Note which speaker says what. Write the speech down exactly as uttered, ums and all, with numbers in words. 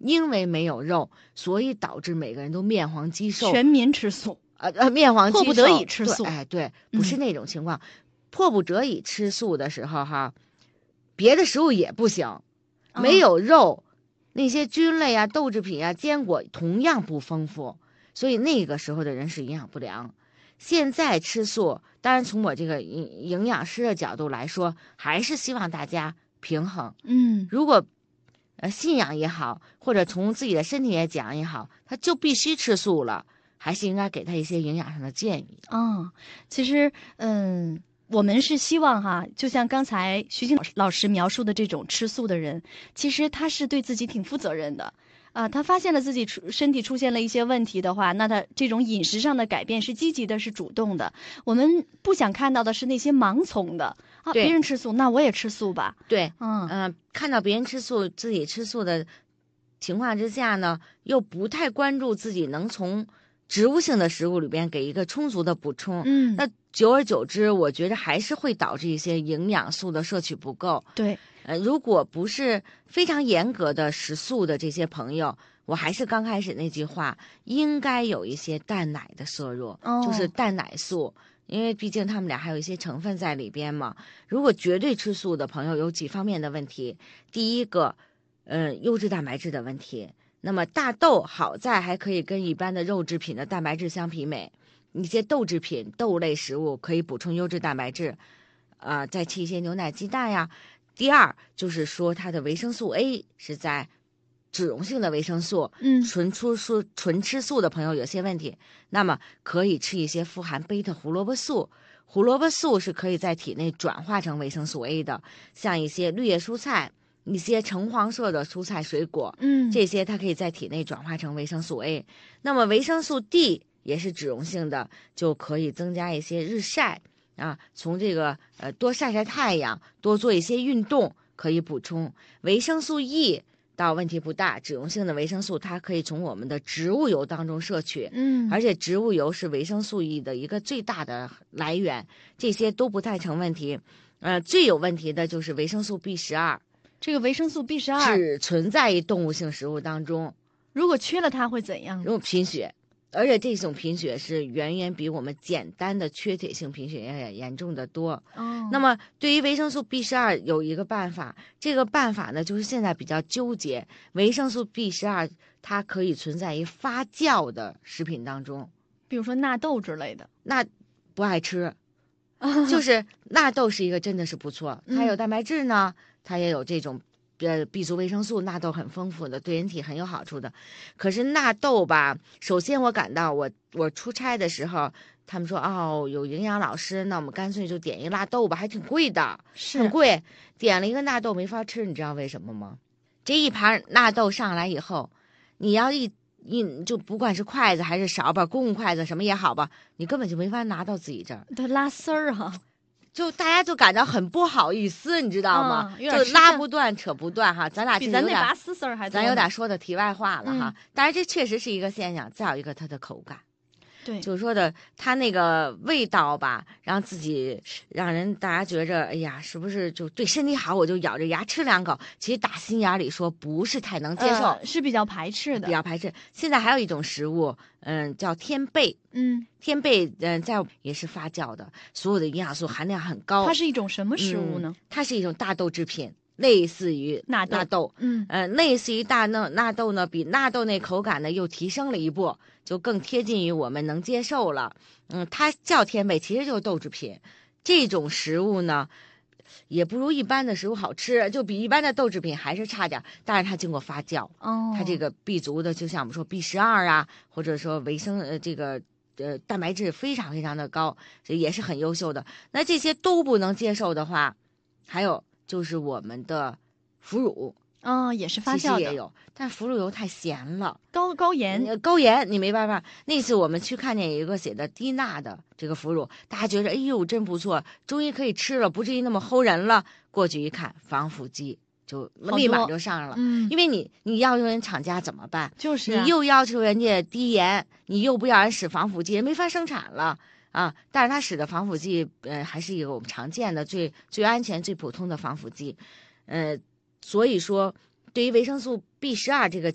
Speaker 1: 因为没有肉，所以导致每个人都面黄肌瘦，
Speaker 2: 全民吃素，
Speaker 1: 呃呃，面黄肌瘦，
Speaker 2: 迫不得已吃素。
Speaker 1: 哎，对，不是那种情况，嗯、迫不得已吃素的时候哈，别的食物也不行，没有肉，哦、那些菌类啊、豆制品啊、坚果同样不丰富，所以那个时候的人是营养不良。现在吃素，当然从我这个营营养师的角度来说，还是希望大家平衡。
Speaker 2: 嗯，
Speaker 1: 如果呃信仰也好，或者从自己的身体也讲也好，他就必须吃素了，还是应该给他一些营养上的建议。
Speaker 2: 哦，其实嗯。我们是希望哈，就像刚才徐静老师描述的这种吃素的人，其实他是对自己挺负责任的啊。他发现了自己出身体出现了一些问题的话，那他这种饮食上的改变是积极的，是主动的。我们不想看到的是那些盲从的啊，别人吃素，那我也吃素吧。
Speaker 1: 对，
Speaker 2: 嗯
Speaker 1: 嗯、呃，看到别人吃素，自己吃素的情况之下呢，又不太关注自己能从植物性的食物里边给一个充足的补充。
Speaker 2: 嗯，
Speaker 1: 那久而久之，我觉得还是会导致一些营养素的摄取不够。
Speaker 2: 对，
Speaker 1: 呃，如果不是非常严格的食素的这些朋友，我还是刚开始那句话，应该有一些蛋奶的摄入，
Speaker 2: 哦、
Speaker 1: 就是蛋奶素，因为毕竟他们俩还有一些成分在里边嘛。如果绝对吃素的朋友，有几方面的问题。第一个，呃，优质蛋白质的问题。那么大豆好在还可以跟一般的肉制品的蛋白质相媲美。一些豆制品、豆类食物可以补充优质蛋白质，呃，再吃一些牛奶、鸡蛋呀。第二就是说，它的维生素 A 是在脂溶性的维生素，
Speaker 2: 嗯，
Speaker 1: 纯吃素、纯吃素的朋友有些问题，那么可以吃一些富含贝塔胡萝卜素。胡萝卜素是可以在体内转化成维生素 A 的，像一些绿叶蔬菜、一些橙黄色的蔬菜水果，
Speaker 2: 嗯，
Speaker 1: 这些它可以在体内转化成维生素 A。那么维生素 D 也是脂溶性的，就可以增加一些日晒啊，从这个呃多晒晒太阳，多做一些运动，可以补充维生素 E。倒问题不大，脂溶性的维生素它可以从我们的植物油当中摄取，
Speaker 2: 嗯，
Speaker 1: 而且植物油是维生素 E 的一个最大的来源，这些都不太成问题。呃，最有问题的就是维生素 B 十二，
Speaker 2: 这个维生素 B 十二
Speaker 1: 只存在于动物性食物当中，
Speaker 2: 如果缺了它会怎样？
Speaker 1: 如果贫血。而且这种贫血是远远比我们简单的缺铁性贫血要严重的多。
Speaker 2: 哦，
Speaker 1: 那么对于维生素 B 十二有一个办法，这个办法呢就是现在比较纠结，维生素 B 十二它可以存在于发酵的食品当中，
Speaker 2: 比如说纳豆之类的，
Speaker 1: 那不爱吃。就是纳豆是一个真的是不错，它有蛋白质呢，它也有这种呃 B 族维生素，纳豆很丰富的，对人体很有好处的。可是纳豆吧，首先我感到我我出差的时候，他们说哦有营养老师，那我们干脆就点一个纳豆吧，还挺贵的，
Speaker 2: 是
Speaker 1: 很贵。点了一个纳豆没法吃，你知道为什么吗？这一盘纳豆上来以后，你要一一就不管是筷子还是勺吧，公共筷子什么也好吧，你根本就没法拿到自己这儿，
Speaker 2: 它拉丝儿哈。
Speaker 1: 就大家就感到很不好意思，你知道吗？
Speaker 2: 嗯、
Speaker 1: 就拉不断扯不断哈，咱俩
Speaker 2: 比咱那拔丝丝儿还多，
Speaker 1: 咱有点说的题外话了哈。
Speaker 2: 嗯、
Speaker 1: 当然这确实是一个现象，再有一个它的口感。
Speaker 2: 对，
Speaker 1: 就是说的它那个味道吧，让自己让人大家觉着，哎呀，是不是就对身体好？我就咬着牙吃两口。其实打心眼里说不是太能接受，
Speaker 2: 呃、是比较排斥的，
Speaker 1: 比较排斥。现在还有一种食物，嗯，叫天贝，
Speaker 2: 嗯，
Speaker 1: 天贝，嗯，在也是发酵的，所有的营养素含量很高。
Speaker 2: 它是一种什么食物呢？
Speaker 1: 嗯、它是一种大豆制品。类似于
Speaker 2: 纳豆，
Speaker 1: 纳豆，
Speaker 2: 嗯，
Speaker 1: 呃，类似于大纳纳豆呢，比纳豆那口感呢又提升了一步，就更贴近于我们能接受了。嗯，它叫天贝，其实就是豆制品。这种食物呢，也不如一般的食物好吃，就比一般的豆制品还是差点。但是它经过发酵，
Speaker 2: 哦，
Speaker 1: 它这个 B 族的，就像我们说 B 十二啊，或者说维生呃这个呃蛋白质非常非常的高，这也是很优秀的。那这些都不能接受的话，还有。就是我们的腐乳
Speaker 2: 啊、哦，也是发酵的，
Speaker 1: 其实也有，但腐乳油太咸了，
Speaker 2: 高高盐，
Speaker 1: 高盐你没办法。那次我们去看见有一个写的低钠的这个腐乳，大家觉得哎呦真不错，终于可以吃了，不至于那么齁人了。过去一看，防腐剂就立马就上了，
Speaker 2: 嗯，
Speaker 1: 因为你你要求人厂家怎么办？
Speaker 2: 就是、啊、
Speaker 1: 你又要求人家低盐，你又不要人使防腐剂，人没法生产了。啊，但是它使的防腐剂，呃，还是一个我们常见的、最最安全、最普通的防腐剂，呃，所以说，对于维生素 B 十二这个